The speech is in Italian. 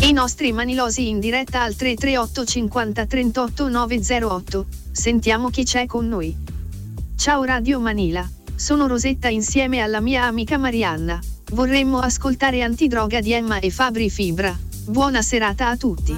I nostri manilosi in diretta al 338 50 38 908. Sentiamo chi c'è con noi. Ciao Radio Manila, sono Rosetta insieme alla mia amica Marianna. Vorremmo ascoltare Antidroga di Emma e Fabri Fibra. Buona serata a tutti.